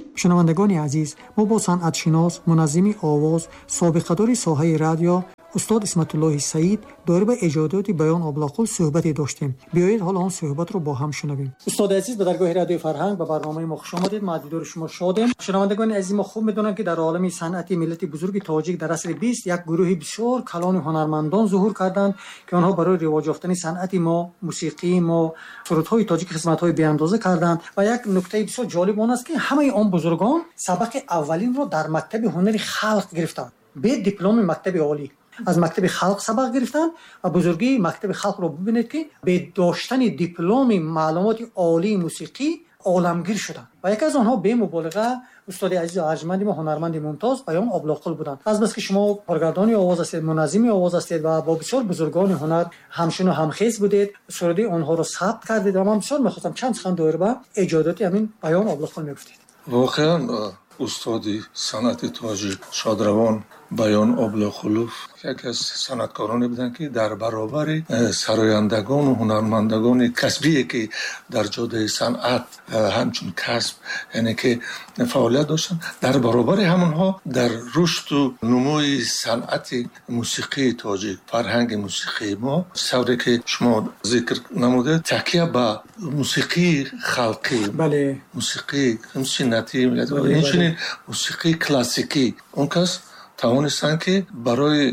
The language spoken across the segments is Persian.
شنوندگان عزیز، ما با صنعتشناس، منظم آواز، سابقه‌دار ساحه رادیو استاد اسمت الله سعید داره به ایجادات بیان ابلاغ‌قل صحبتی داشتیم. بیایید حالا آن صحبت رو با هم شنویم. استاد عزیز، به درگاه رادیو فرهنگ به برنامه ما خوش آمدید. ما دیدار شما شادیم. شنوندگان عزیز، ما خوب میدونیم که در عالم صنعتی ملت بزرگ تاجیک در عصر 20 یک گروه بسیار کلان و هنرمندان ظهور کردند که آنها برای رواج یافتن صنعت ما، موسیقی ما، سرودهای تاجیک خدمت‌های بی‌اندازه کردند و یک نکته بسیار جالب آن است که همه آن بزرگان سبق اولین را در مکتب هنر خلق گرفتند به دیپلم مکتب عالی. از مکتب خلق سبق گرفتن و بزرگی مکتب خلق رو ببینید که به داشتن دیپلم معلومات عالی موسیقی عالمگیر شدن و یک از آنها به مبالغه استاد عزیز و ارجمند ما هنرمند ممتاز بیان ابلاغ‌قل بودند. از بس که شما کارگردان آواز هستید، منظم آواز هستید و با بسیار بزرگان هنر همشون و همخیز بودید، سرودی آنها رو ثبت کردید و من بسیار می‌خواستم چند سخن دوباره به ایجادات همین بیان ابلاغ‌قل میگفتید. واقعا استادی صنعت تاجیک شادروان بیان ابلاغ‌قلوف یکی از صنعتکارانی بودند که در برابر سرایندگان و هنرمندگان کسبی که در جاده صنعت همچون کسب یعنی که فعالیت داشتن، در برابر همونها در رشد و نموی صنعت موسیقی تاجیک، فرهنگ موسیقی ما سوری که شما ذکر نموده تکیه به موسیقی خلقی، بله، موسیقی سنتی، این موسیقی کلاسیکی اون کس توانستند که برای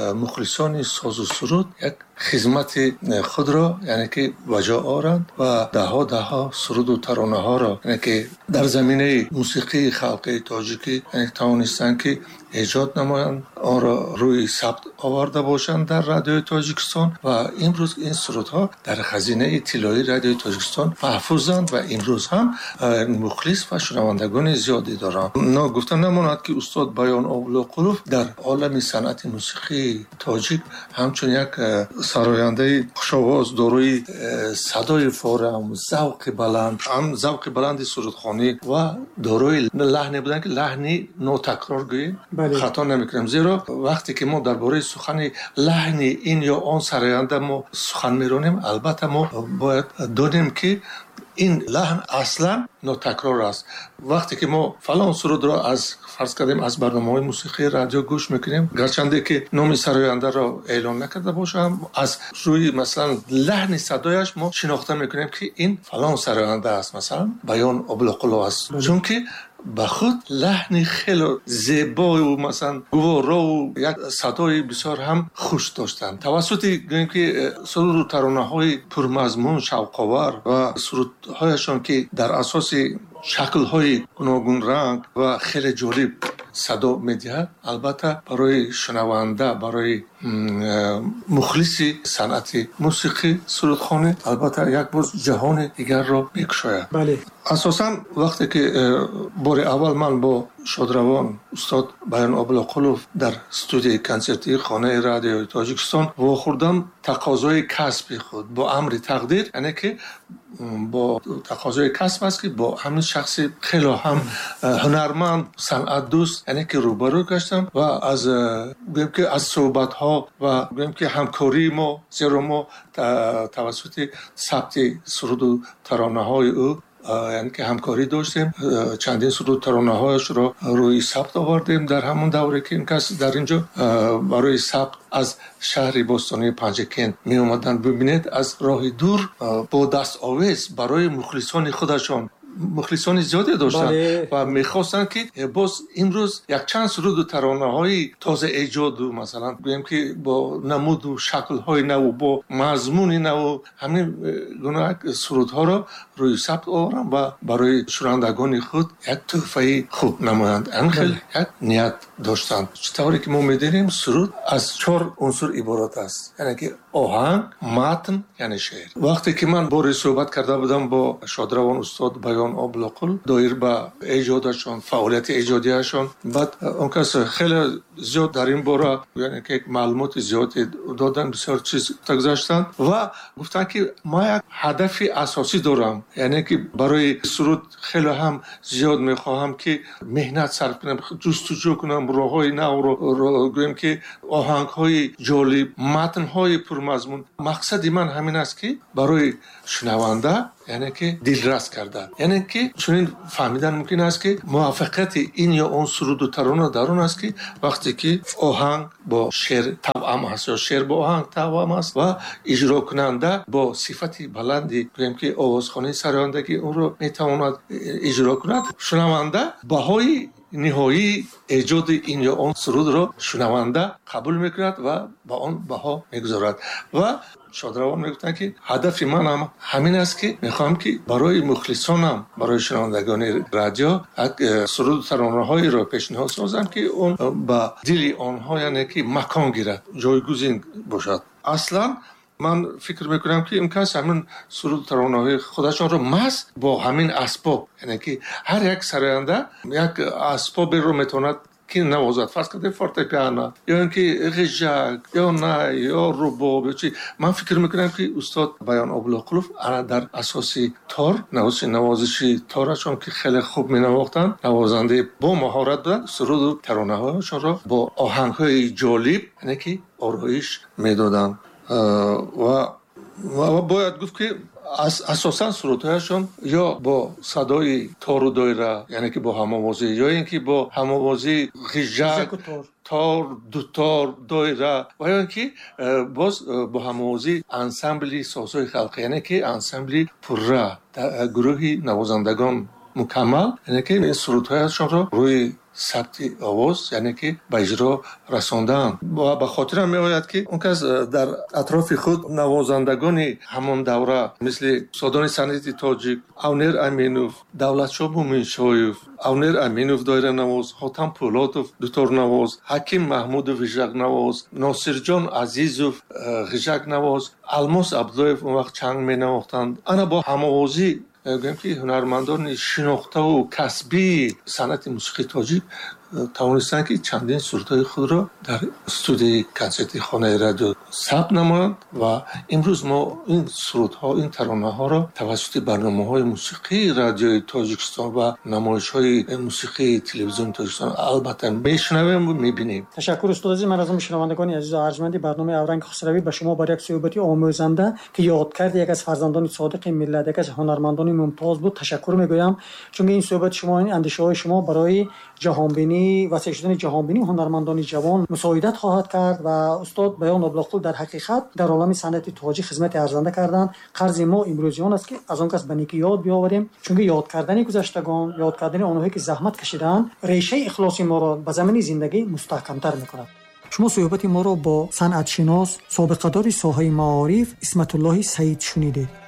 مخلصان ساز و سرود یک خدمت خود را یعنی که وجا آورند و ده سرود و ترانه ها را یعنی که در زمینه موسیقی خلقی تاجیکی یعنی توانستند که ایجاد نمایند، آن را روی ثبت آورده باشند در رادیوی تاجیکستان و امروز این سرودها در خزینه طلایی رادیوی تاجیکستان محفوظند و امروز هم مخلص و شنوندگان زیادی دارند. گفتن نماند که استاد بیان ابلاغ‌قلوف در عالم صنعت موسیقی تاجیک همچون یک سراینده خوش‌آواز داروی صدای فارم، ذوق بلند، هم ذوق بلند سرودخوانی و داروی لحن بودن که لحنی نوتکرارگویی خطا نمیکنیم، زیرا وقتی که ما درباره سخن لحن این یا آن سراینده ما سخن میرونیم البته ما باید دونیم که این لحن اصلا نوتکرار است. وقتی که ما فلان سرود را از فرض کردیم از برنامه‌های موسیقی رادیو گوش میکنیم، گرچنده که نام سراینده را اعلام نکرده باشم، از روی مثلا لحن صدایش ما شناخته میکنیم که این فلان سراینده است، مثلا بیان ابلاغ‌قلوف است، چون که به خود لحن خیلی زیبا و مثلا گوارا و یک صدای بسیار هم خوش داشتن. توسط که سرود و ترانه‌های پرمضمون شوق‌آور و سرودهایشان که در اساس شکل‌های گوناگون رنگ و خیلی جالب صدا می‌دهد، البته برای شنونده، برای مخلصی صنعت موسیقی سرودخوانی البته یک باز جهان دیگر را می‌گشاید. بله. اساساً وقتی که بار اول من با شادروان استاد بیان ابلاغ‌قلوف در استودیوی کنسرتی خانه رادیوی تاجیکستان واخوردم تقاضای کسب خود با امر تقدیر، یعنی که با تقاضای کسب است که با همین شخص خیلی هم هنرمند صنعت دوست یعنی که روبرو گشتم و از گویم که از صحبت ها و گویم که همکاری ما، زیرا ما توسط ثبت سرود و ترانه های او یعنی که همکاری داشتیم، چندین سرود ترانه هایش را روی ثبت آوردیم در همون دوره که این کسی در اینجا برای ثبت از شهر باستانی پنجکند می اومدن. ببینید از راه دور با دست آویز برای مخلصان خودشان مخلصان زیادی داشتن و میخواستن که باز امروز یک چند سرود و ترانه های تازه ایجاد و مثلا بگیم که با نمود و شکل های نو با مضمون نو همین گونه سرودها را روی ثبت آورم و برای شنوندگان خود یک تحفه خوب نمایند. انخیل یک نیت داشتن. چطوری که ما میدونیم سرود از 4 عنصر عبارت است، یعنی که آهنگ، متن یعنی شعر. وقتی که من باری صحبت کرده بودم با شادروان استاد بیان ابلاغ‌قلوف دایر به ایجادشان، فعالیت ایجادیشان، بعد اون کس خیلی زیاد در این باره یعنی که معلومات زیادی دادن، بسیار چیز گذاشتن و گفتن که ما یک هدف اساسی دارم، یعنی که برای سرود خیلی هم زیاد میخواهم که مهنت صرف کنم، جستجو کنم، راههای نو رو گویم که آهنگ‌های جالب، متن‌های پرمضمون. مقصد من همین است که برای شنونده یعنی که دلرس کردن، یعنی که چنین فهمیدن ممکن است که موافقت این یا اون سرود و ترانه در اون است که وقتی که آهنگ با شعر توأم است یا شعر با آهنگ توأم است و اجرا کننده با صفتی بلندی بگیم که آوازخوانی سرایندگی اون رو میتواند اجرا کند، شنونده بهای نهایی ایجاد این یا اون سرود رو شنونده قبول میکند و با اون بها میگذارد. و شادروان میگفتن که هدف من هم همین است که میخوام که برای مخلصانم، برای شنوندگان رادیو سرود ترانه هایی را پیشنهاد سازم که اون با دل آنها یعنی که مکان گیرد، جایگزین باشد. اصلا من فکر میکنم که امکان است همین سرود ترانه‌های خودشان رو محض با همین اسباب، یعنی که هر یک سراینده یک اسباب رو میتواند که نوازد، فرض کنید فورتپیانو یا اینکه غژک یا نه یا رباب یا چی. من فکر میکنم که استاد بیان ابوالقلوف در اساسی تار نوازشی تارشون که خیلی خوب مینواختن، نوازنده با مهارت دارن، سرود و ترانه‌هاشون رو با آهنگ‌های جالب یعنی که آرایش میدادن. و باید گفت که اساساً سرودهایشون یا با صدای تار و دایره یعنی که با هم‌آوازی یا اینکه با هم‌آوازی غژک تار دو تار دایره و یا اینکه باز با هم‌آوازی انسمبلی سازهای خلقی یعنی که انسمبلی پرره گروهی نوازندگان مکمل یعنی که این سرودهایشون رو روی ثبت آواز یعنی که به اجرا رساندن. و به خاطرم میآید که اون کس در اطراف خود نوازندگان همون دوره مثل استادان سنتی تاجیک، اونیر امینوف، دولتشاه مومنشایف، اونیر امینوف دایره نواز، حاتم پولاتوف دوتار نواز، حکیم محمود غژک نواز، ناصر جان عزیزوف غژک نواز، الماس عبداللهیف اون وقت چنگ می نواختند. انا با هم‌آوازی گویم که هنرمندان شناخته و کسبی صنعت موسیقی تاجیک توانستند که چندین سرودهای خود را در استودیوی کنسرتی خانه رادیو ثبت نمایند و امروز ما این سرودها این ترانه ها را توسط برنامه‌های موسیقی رادیوی تاجیکستان و نمایش‌های موسیقی تلویزیون تاجیکستان البته میشنویم و میبینیم. تشکر استاد عزیز. من از شنوندگان عزیز و ارجمند برنامه اورنگ خسروی به شما برای یک صحبتی آموزنده که یادکرد یک از فرزندان صادق ملت، یک از هنرمندان ممتاز بود تشکر میگویم، چون این صحبت شما، این اندیشه‌های شما برای جهانبینی و وسیع شدن جهانبینی هنرمندان جوان مساعدت خواهد کرد و استاد بیان ابوالقلوف در حقیقت در عالم صنعت تاجیک خدمت ارزنده کردن. قرض ما امروزیان است که از آن کس به نیکی یاد بیاوریم، چون یاد کردن گذشتگان، یاد کردن آنهایی که زحمت کشیدند ریشه اخلاص ما را به زمین زندگی مستحکم‌تر می‌کند. شما صحبت ما را با صنعت شناس سابقه‌دار ساحه معارف اسمت الله سعید شنیدید.